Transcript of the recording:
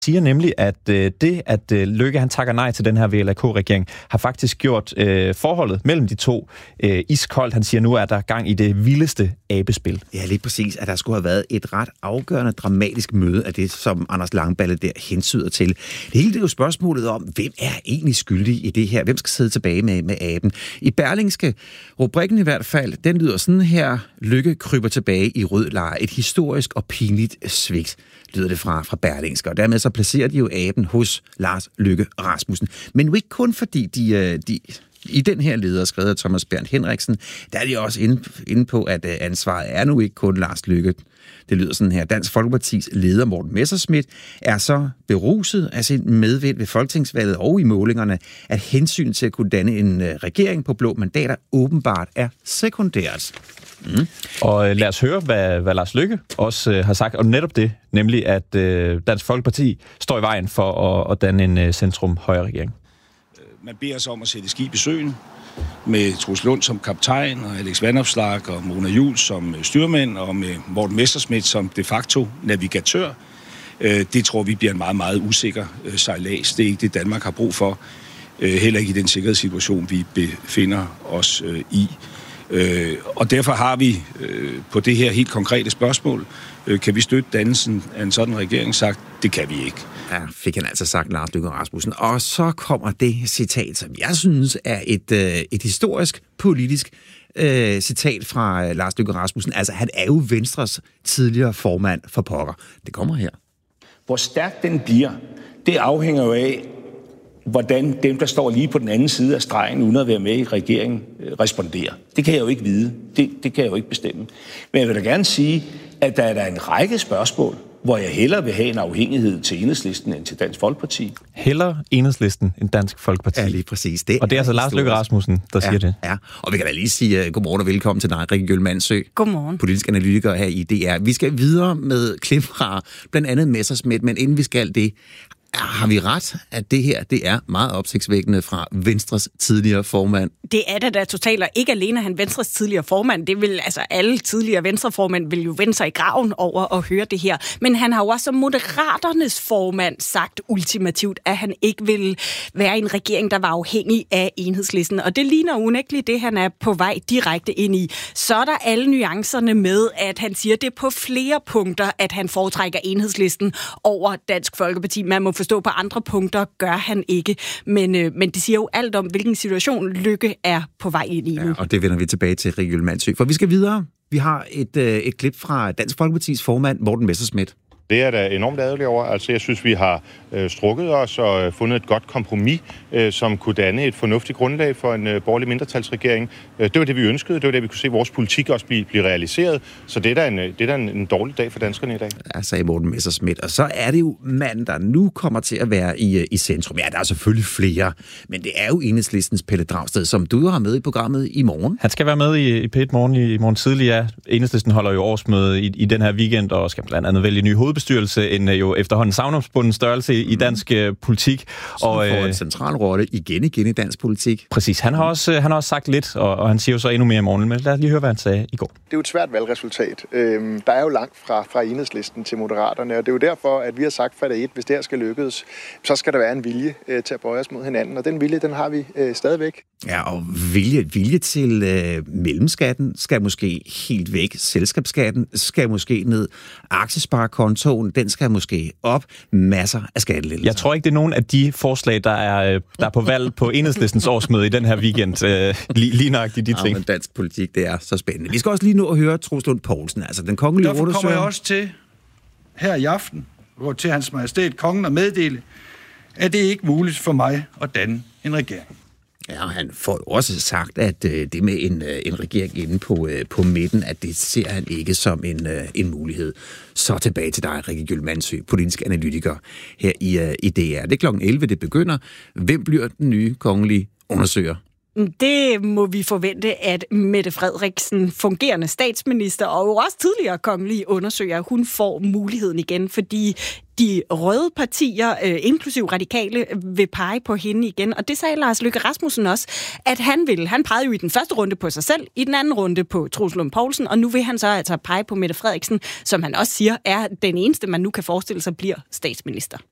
siger nemlig, at Løkke han takker nej til den her VLAK-regering, har faktisk gjort forholdet mellem de to iskoldt. Han siger nu, at der er gang i det vildeste abespil. Ja, lige præcis, at der skulle have været et ret afgørende, dramatisk møde af det, som Anders Langballe der hensyder til. Det hele det er jo spørgsmålet om, hvem er egentlig skyldig i det her? Hvem skal sidde tilbage med aben? I Berlingske, rubrikken i hvert fald, den lyder sådan her: Løkke kryber tilbage i rød lejr. Et historisk og pinligt svigt, lyder det fra Berlingske. Og dermed så placerer de jo aben hos Lars Løkke Rasmussen. Men jo ikke kun fordi de i den her leder, skrevet af Thomas Bernd Henriksen, der er de også inde på, at ansvaret er nu ikke kun Lars Løkke. Det lyder sådan her: Dansk Folkepartis leder Morten Messerschmidt er så beruset af sin medvind ved folketingsvalget og i målingerne, at hensyn til at kunne danne en regering på blå mandater åbenbart er sekundært. Og lad os høre, hvad Lars Løkke også har sagt, og netop det, nemlig at Dansk Folkeparti står i vejen for at danne en centrum-højre regering. Man beder os om at sætte skib i søen med Troels Lund som kaptajn, og Alex Vanopslagh og Mona Juul som styrmænd, og med Morten Messerschmidt som de facto navigatør. Det tror vi bliver en meget, meget usikker sejlads. Det er ikke det, Danmark har brug for. Heller ikke i den sikkerhedssituation, vi befinder os i. Og derfor har vi på det her helt konkrete spørgsmål, kan vi støtte dannelsen af en sådan regering, sagt, det kan vi ikke. Ja, fik han altså sagt, Lars Løkke Rasmussen. Og så kommer det citat, som jeg synes er et historisk, politisk citat fra Lars Løkke Rasmussen. Altså, han er jo Venstres tidligere formand for pokker. Det kommer her. Hvor stærk den bliver, det afhænger jo af, hvordan dem, der står lige på den anden side af stregen, uden at være med i regeringen, responderer. Det kan jeg jo ikke vide. Det kan jeg jo ikke bestemme. Men jeg vil da gerne sige, at der er en række spørgsmål, hvor jeg hellere vil have en afhængighed til Enhedslisten end til Dansk Folkeparti. Hellere Enhedslisten end Dansk Folkeparti. Ja, lige præcis. Og det er altså Lars Løkke Rasmussen, der siger det. Ja, og vi kan da lige sige godmorgen og velkommen til dig, Rikke Gyldmandsø. Godmorgen. Politisk analytiker her i DR. Vi skal videre med klip fra blandt andet Messerschmidt, men inden vi skal det, har vi ret, at det her, det er meget opsigtsvækkende fra Venstres tidligere formand? Det er da totalt, og ikke alene han Venstres tidligere formand. Det vil altså alle tidligere Venstreformænd vil jo vende sig i graven over at høre det her. Men han har jo også som Moderaternes formand sagt ultimativt, at han ikke vil være en regering, der var afhængig af Enhedslisten. Og det ligner unægteligt det, han er på vej direkte ind i. Så er der alle nuancerne med, at han siger det på flere punkter, at han foretrækker Enhedslisten over Dansk Folkeparti. Man må forstå, på andre punkter gør han ikke. Men det siger jo alt om, hvilken situation Løkke er på vej ind i nu. Ja, og det vender vi tilbage til, Rikke Gyldmandsø. For vi skal videre. Vi har et klip fra Dansk Folkepartis formand, Morten Messerschmidt. Det er da enormt ærgerligt over. Altså, jeg synes, vi har strukket os og fundet et godt kompromis, som kunne danne et fornuftigt grundlag for en borgerlig mindretalsregering. Det var det, vi ønskede. Det var det, vi kunne se vores politik også blive realiseret. Så det er da en dårlig dag for danskerne i dag. Ja, sagde Morten Messerschmidt. Og så er det jo manden, der nu kommer til at være i centrum. Ja, der er selvfølgelig flere, men det er jo Enhedslistens Pelle Dragsted, som du har med i programmet i morgen. Han skal være med i P1 Morgen i morgen tidlig. Ja. Enhedslisten holder jo årsmøde i den her weekend, og skal blandt andet vælge ny hovedbestyrelse, en jo efterhånden savnomsbunden størrelse i dansk politik. Og får en central rolle igen i dansk politik. Præcis. Han har også sagt lidt, og han siger jo så endnu mere i morgen, men lad os lige høre, hvad han sagde i går. Det er jo et svært valgresultat. Der er jo langt fra Enhedslisten til Moderaterne, og det er jo derfor, at vi har sagt fra dag 1, hvis det her skal lykkes, så skal der være en vilje til at bøje os mod hinanden, og den vilje, den har vi stadigvæk. Ja, og vilje til mellemskatten skal måske helt væk. Selskabsskatten skal måske ned. Aktiesparekontoen, den skal måske op. Masser af skattelettelser. Jeg tror ikke, det er nogen af de forslag, der er på valg på Enhedslistens årsmøde i den her weekend. Lige nøjagtigt de ting. Men dansk politik, det er så spændende. Vi skal også lige nå at høre Troels Lund Poulsen, altså den kongelige undersøger. Derfor kommer jeg undersøger. også til her i aften, hvor til hans majestæt kongen at meddele, at det ikke er muligt for mig at danne en regering. Ja, han får jo også sagt, at det med en regering inde på midten, at det ser han ikke som en mulighed. Så tilbage til dig, Rikke Gyldmandsø, politisk analytiker her i DR. Det er klokken 11, det begynder. Hvem bliver den nye kongelige undersøger? Det må vi forvente, at Mette Frederiksen, fungerende statsminister og jo også tidligere kongelige undersøger, hun får muligheden igen, fordi de røde partier, inklusiv radikale, vil pege på hende igen. Og det sagde Lars Løkke Rasmussen også, at han ville. Han pegede jo i den første runde på sig selv, i den anden runde på Troels Lund Poulsen, og nu vil han så altså pege på Mette Frederiksen, som han også siger, er den eneste, man nu kan forestille sig bliver statsminister.